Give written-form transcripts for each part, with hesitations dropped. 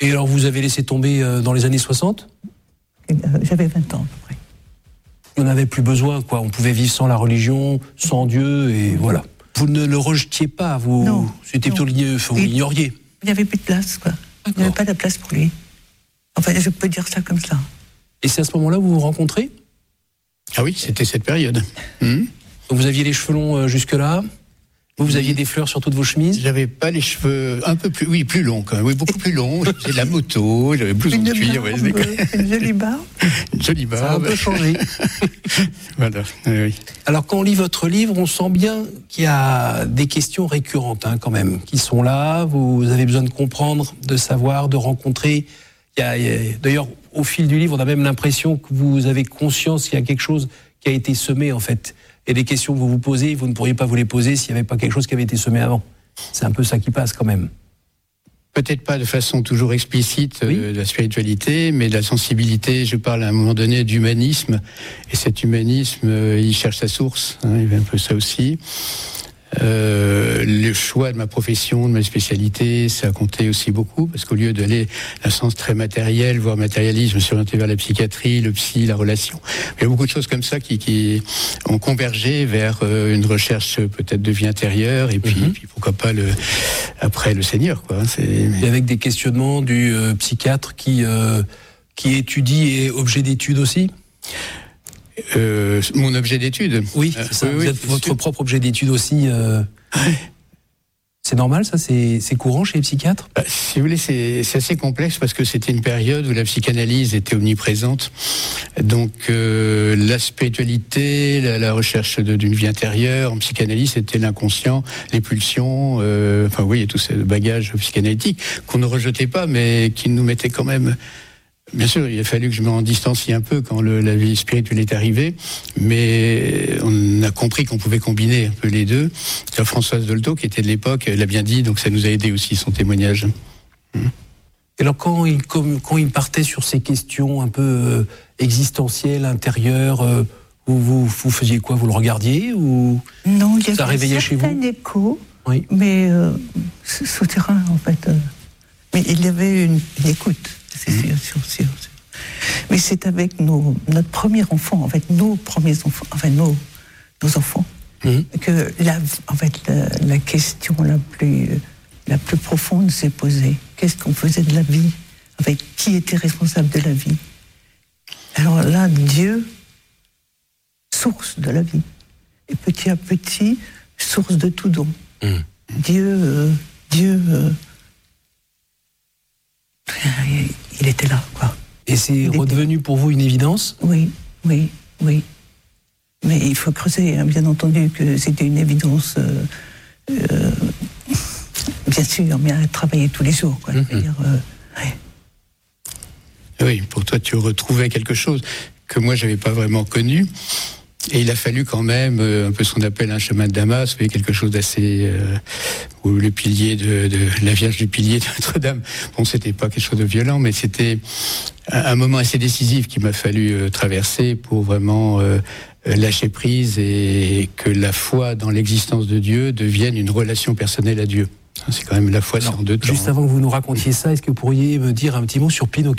Et alors, vous avez laissé tomber dans les années 60 ? J'avais 20 ans, à peu près. On n'avait plus besoin, quoi. On pouvait vivre sans la religion, sans Dieu, et voilà. Vous ne le rejetiez pas, vous. Non. C'était plutôt vous l'ignoriez. Il n'y avait plus de place, quoi. Il n'y avait pas de place pour lui. Enfin, je peux dire ça comme ça. Et c'est à ce moment-là que vous vous rencontrez ? Ah oui, c'était cette période. Vous aviez les cheveux longs jusque-là ? Vous aviez des fleurs sur toutes vos chemises ? J'avais pas les cheveux un peu plus, plus longs quand même, oui, beaucoup plus longs. J'ai de la moto, j'avais plus de cuir. Une jolie barbe. Une jolie barbe. Ça a un peu changé. Voilà, oui. Alors quand on lit votre livre, on sent bien qu'il y a des questions récurrentes quand même, qui sont là. Vous avez besoin de comprendre, de savoir, de rencontrer. D'ailleurs, au fil du livre, on a même l'impression que vous avez conscience qu'il y a quelque chose qui a été semé en fait. Et des questions que vous vous posez, vous ne pourriez pas vous les poser s'il n'y avait pas quelque chose qui avait été semé avant. C'est un peu ça qui passe quand même. Peut-être pas de façon toujours explicite de la spiritualité, mais de la sensibilité. Je parle à un moment donné d'humanisme, et cet humanisme, il cherche sa source. Il y a un peu ça aussi. Le choix de ma profession, de ma spécialité, ça a compté aussi beaucoup, parce qu'au lieu d'aller dans un sens très matériel, voire matérialiste, je me suis orienté vers la psychiatrie, le psy, la relation. Il y a beaucoup de choses comme ça qui ont convergé vers une recherche peut-être de vie intérieure, et puis pourquoi pas après le Seigneur, quoi. Et avec des questionnements du psychiatre qui étudie et objet d'étude aussi. Mon objet d'étude. Oui, c'est ça. Vous êtes votre propre objet d'étude aussi. C'est normal, ça, c'est courant chez les psychiatres. Si vous voulez, c'est assez complexe parce que c'était une période où la psychanalyse était omniprésente. Donc la spiritualité, la recherche d'une vie intérieure en psychanalyse, c'était l'inconscient, les pulsions. Enfin oui, il y a tout ce bagage psychanalytique qu'on ne rejetait pas, mais qui nous mettait quand même. Bien sûr, il a fallu que je m'en distancie un peu quand la vie spirituelle est arrivée, mais on a compris qu'on pouvait combiner un peu les deux. Françoise Dolto, qui était de l'époque, l'a bien dit, donc ça nous a aidé aussi, son témoignage. Et alors, quand il partait sur ces questions un peu existentielles, intérieures, vous faisiez quoi ? Vous le regardiez ou non, il y ça réveillait chez vous ? Un écho, oui. Mais souterrain, en fait. Mais il y avait une écoute. C'est sûr. Mais c'est avec notre premier enfant, en fait, nos premiers enfants, enfin nos enfants, que la question la plus profonde s'est posée. Qu'est-ce qu'on faisait de la vie ? Avec qui était responsable de la vie ? Alors là, Dieu, source de la vie. Et petit à petit, source de tout don. Dieu, il était là, quoi. Et c'est redevenu pour vous une évidence ? Oui. Mais il faut creuser, hein, bien entendu, que c'était une évidence, bien sûr, mais à travailler tous les jours, quoi. C'est-à-dire, Oui, pour toi, tu retrouvais quelque chose que moi, j'avais pas vraiment connu. Et il a fallu quand même un peu ce qu'on appelle un chemin de Damas, quelque chose d'assez où le pilier de la Vierge du pilier de Notre-Dame. Bon, c'était pas quelque chose de violent, mais c'était un moment assez décisif qu'il m'a fallu traverser pour vraiment lâcher prise et que la foi dans l'existence de Dieu devienne une relation personnelle à Dieu. C'est quand même la foi, c'est en deux temps. Juste avant que vous nous racontiez ça, est-ce que vous pourriez me dire un petit mot sur Pinocchio ?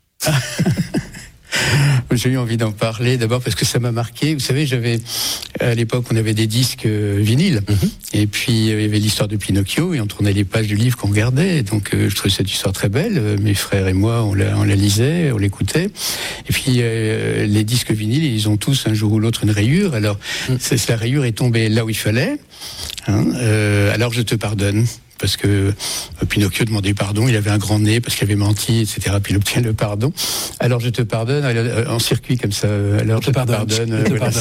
J'ai eu envie d'en parler d'abord parce que ça m'a marqué. Vous savez, à l'époque, on avait des disques vinyles, et puis il y avait l'histoire de Pinocchio, et on tournait les pages du livre qu'on regardait. Donc, je trouvais cette histoire très belle. Mes frères et moi, on la lisait, on l'écoutait. Et puis, les disques vinyles, ils ont tous un jour ou l'autre une rayure. Alors, la rayure est tombée là où il fallait. Alors, je te pardonne. Parce que Pinocchio demandait pardon, il avait un grand nez, parce qu'il avait menti, etc. Puis il obtient le pardon. Alors je te pardonne, en circuit comme ça. Alors je te pardonne.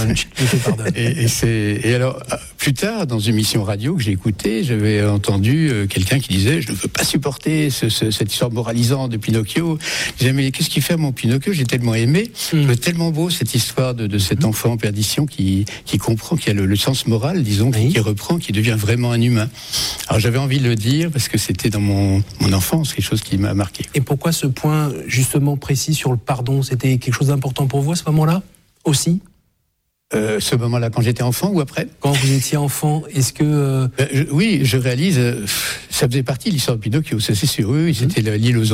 Et alors, plus tard, dans une émission radio que j'ai écoutée, j'avais entendu quelqu'un qui disait « Je ne veux pas supporter cette histoire moralisante de Pinocchio. » Je disais « Mais qu'est-ce qu'il fait, mon Pinocchio ? J'ai tellement aimé. C'est tellement beau, cette histoire de cet enfant en perdition qui comprend, qui a le sens moral, disons, qui reprend, qui devient vraiment un humain. » Alors j'avais envie de le dire parce que c'était dans mon enfance quelque chose qui m'a marqué. Et pourquoi ce point justement précis sur le pardon ? C'était quelque chose d'important pour vous à ce moment-là aussi ? Ce moment-là, quand j'étais enfant ou après ? Quand vous étiez enfant, est-ce que... Oui, je réalise, ça faisait partie de l'histoire de Pinocchio, ça c'est sûr. Oui, c'était l'île aux